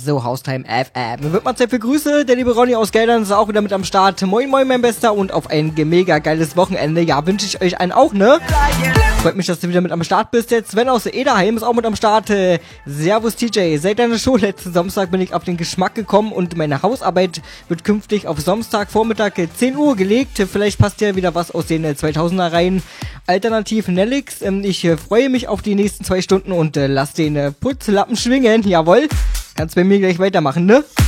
So, Haustime FM. Wird mal Zeit für Grüße. Der liebe Ronny aus Geldern ist auch wieder mit am Start. Moin, moin, mein Bester. Und auf ein mega geiles Wochenende. Ja, wünsche ich euch einen auch, ne? Freut mich, dass du wieder mit am Start bist. Jetzt Sven aus Ederheim ist auch mit am Start. Servus, TJ. Seit deiner Show letzten Samstag bin ich auf den Geschmack gekommen und meine Hausarbeit wird künftig auf Samstagvormittag 10 Uhr gelegt. Vielleicht passt ja wieder was aus den 2000er Reihen. Alternativ Nellix. Ich freue mich auf die nächsten 2 Stunden und lass den Putzlappen schwingen. Jawohl. Kannst bei mir gleich weitermachen, ne?